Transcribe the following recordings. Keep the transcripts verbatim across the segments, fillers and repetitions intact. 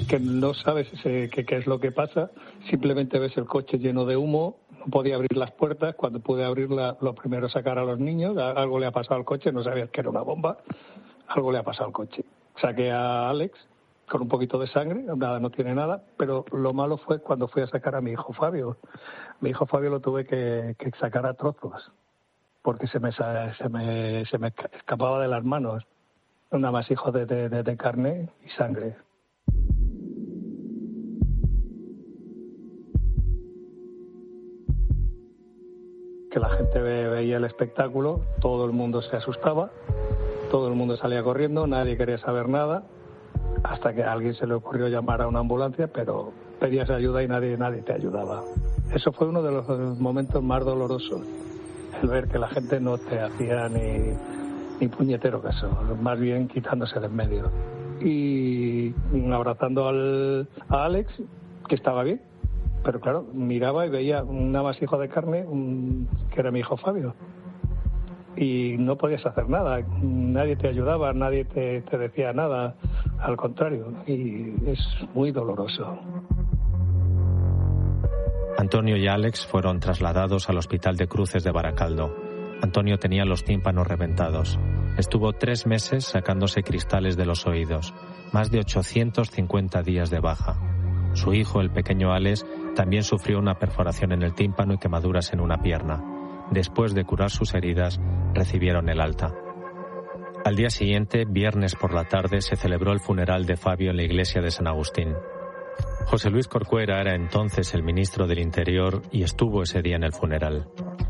que no sabes qué, qué es lo que pasa, simplemente ves el coche lleno de humo, no podía abrir las puertas, cuando pude abrirla, lo primero sacar a los niños, algo le ha pasado al coche, no sabías que era una bomba, algo le ha pasado al coche. Saqué a Alex con un poquito de sangre, nada, no tiene nada, pero lo malo fue cuando fui a sacar a mi hijo Fabio. Mi hijo Fabio lo tuve que, que sacar a trozos, porque se me, se me, se me escapaba de las manos. Nada más hijo de, de, de carne y sangre. Que la gente ve, veía el espectáculo, todo el mundo se asustaba, todo el mundo salía corriendo, nadie quería saber nada, hasta que a alguien se le ocurrió llamar a una ambulancia, pero pedías ayuda y nadie, nadie te ayudaba. Eso fue uno de los momentos más dolorosos, el ver que la gente no te hacía ni... ni puñetero caso, más bien quitándose de en medio. Y abrazando al, a Alex, que estaba bien, pero claro, miraba y veía un amasijo de carne, un, que era mi hijo Fabio. Y no podías hacer nada, nadie te ayudaba, nadie te, te decía nada, al contrario, y es muy doloroso. Antonio y Alex fueron trasladados al Hospital de Cruces de Baracaldo. Antonio tenía los tímpanos reventados. Estuvo tres meses sacándose cristales de los oídos, más de ochocientos cincuenta días de baja. Su hijo, el pequeño Alex, también sufrió una perforación en el tímpano y quemaduras en una pierna. Después de curar sus heridas, recibieron el alta. Al día siguiente, viernes por la tarde, se celebró el funeral de Fabio en la iglesia de San Agustín. José Luis Corcuera era entonces el ministro del Interior y estuvo ese día en el funeral.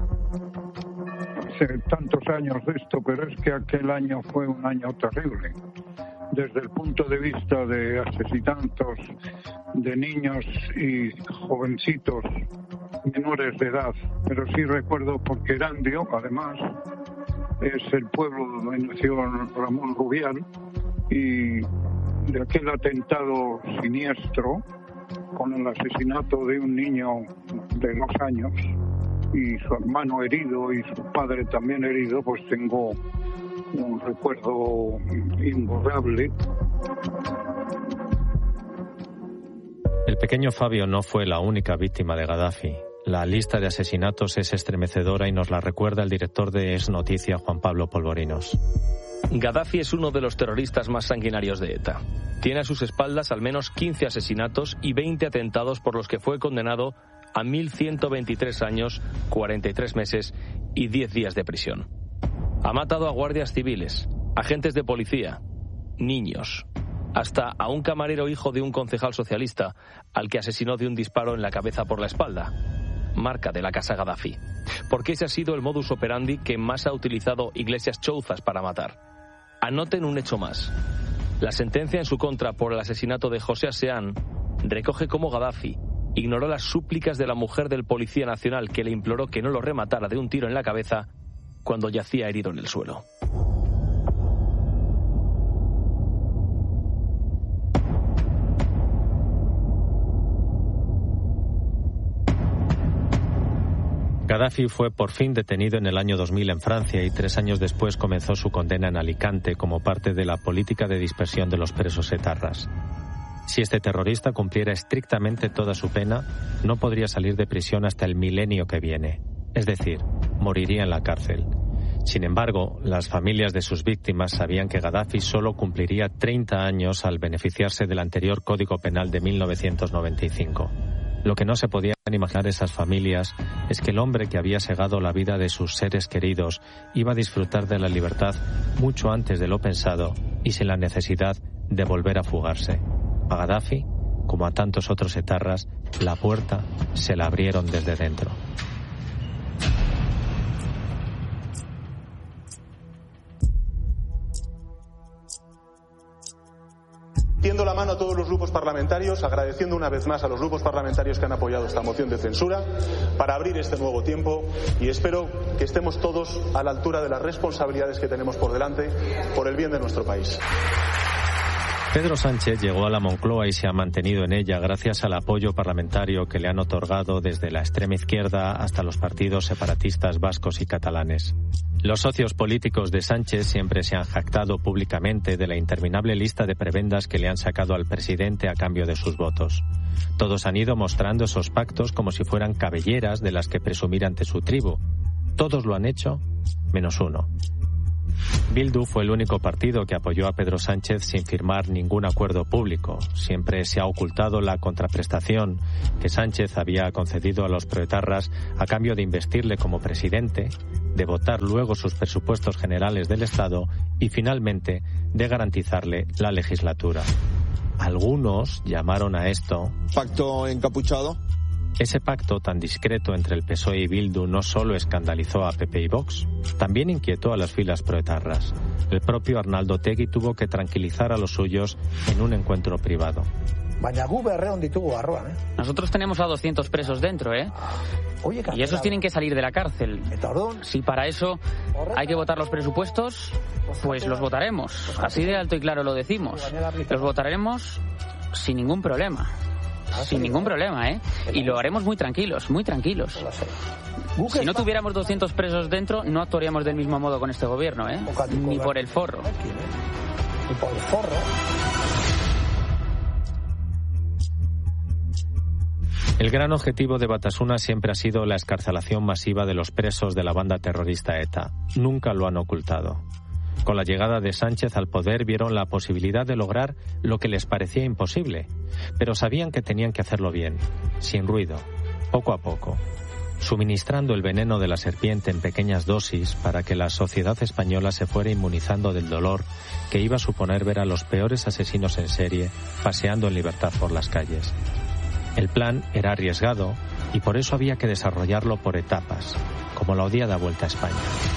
Tantos años de esto, pero es que aquel año fue un año terrible. Desde el punto de vista de asesinatos de niños y jovencitos menores de edad. Pero sí recuerdo porque Erandio, además, es el pueblo donde nació Ramón Rubial, y de aquel atentado siniestro con el asesinato de un niño de dos años y su hermano herido y su padre también herido, pues tengo un recuerdo imborrable. El pequeño Fabio no fue la única víctima de Gaddafi. La lista de asesinatos es estremecedora y nos la recuerda el director de Es Noticia, Juan Pablo Polvorinos. Gaddafi es uno de los terroristas más sanguinarios de ETA. Tiene a sus espaldas al menos quince asesinatos y veinte atentados por los que fue condenado a mil ciento veintitrés años, cuarenta y tres meses y diez días de prisión. Ha matado a guardias civiles, agentes de policía, niños, hasta a un camarero hijo de un concejal socialista, al que asesinó de un disparo en la cabeza por la espalda, marca de la casa Gaddafi. Porque ese ha sido el modus operandi que más ha utilizado Iglesias Chouzas para matar. Anoten un hecho más. La sentencia en su contra por el asesinato de José Asean recoge cómo Gaddafi ignoró las súplicas de la mujer del Policía Nacional que le imploró que no lo rematara de un tiro en la cabeza cuando yacía herido en el suelo. Gaddafi fue por fin detenido en el año dos mil en Francia y tres años después comenzó su condena en Alicante como parte de la política de dispersión de los presos etarras. Si este terrorista cumpliera estrictamente toda su pena, no podría salir de prisión hasta el milenio que viene, es decir, moriría en la cárcel. Sin embargo, las familias de sus víctimas sabían que Gaddafi solo cumpliría treinta años al beneficiarse del anterior Código Penal de mil novecientos noventa y cinco. Lo que no se podían imaginar esas familias es que el hombre que había segado la vida de sus seres queridos iba a disfrutar de la libertad mucho antes de lo pensado y sin la necesidad de volver a fugarse. A Gaddafi, como a tantos otros etarras, la puerta se la abrieron desde dentro. Tiendo la mano a todos los grupos parlamentarios, agradeciendo una vez más a los grupos parlamentarios que han apoyado esta moción de censura para abrir este nuevo tiempo, y espero que estemos todos a la altura de las responsabilidades que tenemos por delante por el bien de nuestro país. Pedro Sánchez llegó a la Moncloa y se ha mantenido en ella gracias al apoyo parlamentario que le han otorgado desde la extrema izquierda hasta los partidos separatistas vascos y catalanes. Los socios políticos de Sánchez siempre se han jactado públicamente de la interminable lista de prebendas que le han sacado al presidente a cambio de sus votos. Todos han ido mostrando esos pactos como si fueran cabelleras de las que presumir ante su tribu. Todos lo han hecho, menos uno. Bildu fue el único partido que apoyó a Pedro Sánchez sin firmar ningún acuerdo público. Siempre se ha ocultado la contraprestación que Sánchez había concedido a los proetarras a cambio de investirle como presidente, de votar luego sus presupuestos generales del Estado y finalmente de garantizarle la legislatura. Algunos llamaron a esto ¿pacto encapuchado? Ese pacto tan discreto entre el P S O E y Bildu no solo escandalizó a P P y Vox, también inquietó a las filas proetarras. El propio Arnaldo Otegi tuvo que tranquilizar a los suyos en un encuentro privado. Nosotros tenemos a doscientos presos dentro, ¿eh? Y esos tienen que salir de la cárcel. Si para eso hay que votar los presupuestos, pues los votaremos. Así de alto y claro lo decimos. Los votaremos sin ningún problema. Sin ningún problema, ¿eh? Y lo haremos muy tranquilos, muy tranquilos. Si no tuviéramos doscientos presos dentro, no actuaríamos del mismo modo con este gobierno, ¿eh? Ni por el forro. Ni por el forro. El gran objetivo de Batasuna siempre ha sido la excarcelación masiva de los presos de la banda terrorista ETA. Nunca lo han ocultado. Con la llegada de Sánchez al poder vieron la posibilidad de lograr lo que les parecía imposible, pero sabían que tenían que hacerlo bien, sin ruido, poco a poco, suministrando el veneno de la serpiente en pequeñas dosis para que la sociedad española se fuera inmunizando del dolor que iba a suponer ver a los peores asesinos en serie paseando en libertad por las calles. El plan era arriesgado y por eso había que desarrollarlo por etapas, como la odiada Vuelta a España.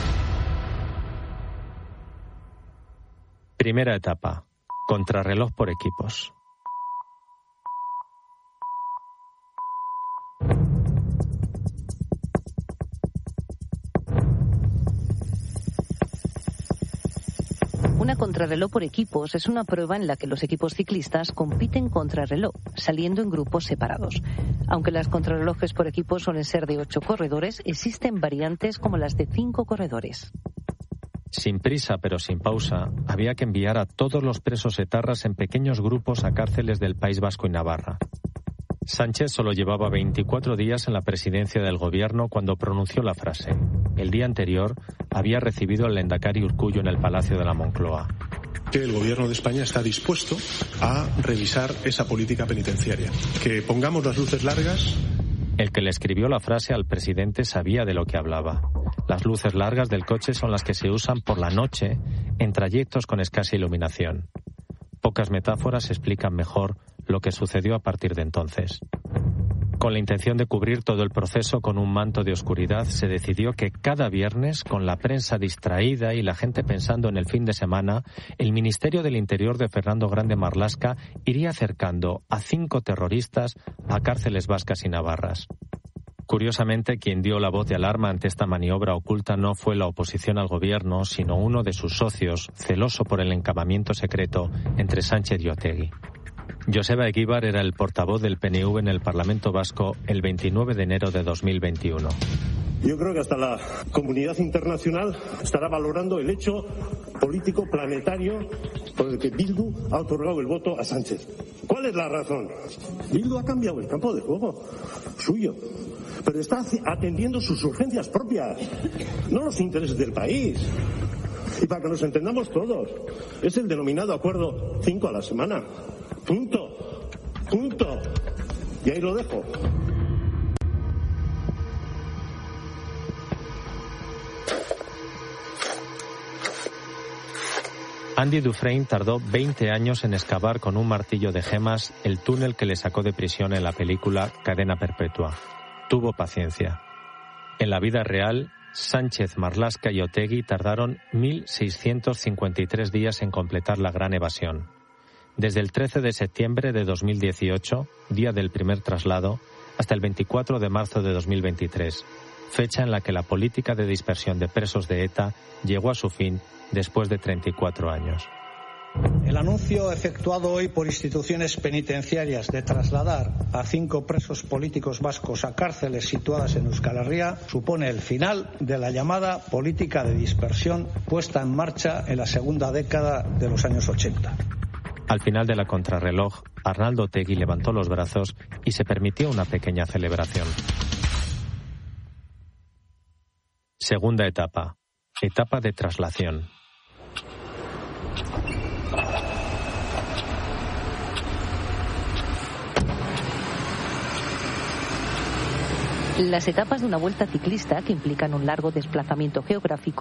Primera etapa, contrarreloj por equipos. Una contrarreloj por equipos es una prueba en la que los equipos ciclistas compiten contrarreloj, saliendo en grupos separados. Aunque las contrarrelojes por equipos suelen ser de ocho corredores, existen variantes como las de cinco corredores. Sin prisa pero sin pausa, había que enviar a todos los presos etarras en pequeños grupos a cárceles del País Vasco y Navarra. Sánchez solo llevaba veinticuatro días en la presidencia del gobierno cuando pronunció la frase. El día anterior había recibido al lehendakari Urkullu en el Palacio de la Moncloa. Que el gobierno de España está dispuesto a revisar esa política penitenciaria. Que pongamos las luces largas. El que le escribió la frase al presidente sabía de lo que hablaba. Las luces largas del coche son las que se usan por la noche en trayectos con escasa iluminación. Pocas metáforas explican mejor lo que sucedió a partir de entonces. Con la intención de cubrir todo el proceso con un manto de oscuridad, se decidió que cada viernes, con la prensa distraída y la gente pensando en el fin de semana, el Ministerio del Interior de Fernando Grande Marlaska iría acercando a cinco terroristas a cárceles vascas y navarras. Curiosamente, quien dio la voz de alarma ante esta maniobra oculta no fue la oposición al gobierno, sino uno de sus socios, celoso por el encamamiento secreto entre Sánchez y Otegi. Joseba Eguíbar era el portavoz del P N V en el Parlamento Vasco el veintinueve de enero de dos mil veintiuno. Yo creo que hasta la comunidad internacional estará valorando el hecho político planetario por el que Bildu ha otorgado el voto a Sánchez. ¿Cuál es la razón? Bildu ha cambiado el campo de juego suyo, pero está atendiendo sus urgencias propias, no los intereses del país. Y para que nos entendamos todos, es el denominado acuerdo cinco a la semana. Punto. Punto. Y ahí lo dejo. Andy Dufresne tardó veinte años en excavar con un martillo de gemas el túnel que le sacó de prisión en la película Cadena Perpetua. Tuvo paciencia. En la vida real, Sánchez, Marlaska y Otegi tardaron mil seiscientos cincuenta y tres días en completar la gran evasión. Desde el trece de septiembre de dos mil dieciocho, día del primer traslado, hasta el veinticuatro de marzo de dos mil veintitrés, fecha en la que la política de dispersión de presos de ETA llegó a su fin después de treinta y cuatro años. El anuncio efectuado hoy por instituciones penitenciarias de trasladar a cinco presos políticos vascos a cárceles situadas en Euskal Herria supone el final de la llamada política de dispersión puesta en marcha en la segunda década de los años ochenta. Al final de la contrarreloj, Arnaldo Otegi levantó los brazos y se permitió una pequeña celebración. Segunda etapa. Etapa de traslación. Las etapas de una vuelta ciclista, que implican un largo desplazamiento geográfico,